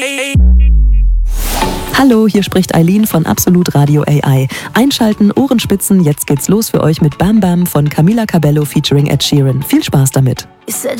Hallo, hier spricht Eileen von Absolut Radio AI. Einschalten, Ohrenspitzen, jetzt geht's los für euch mit Bam Bam von Camila Cabello featuring Ed Sheeran. Viel Spaß damit.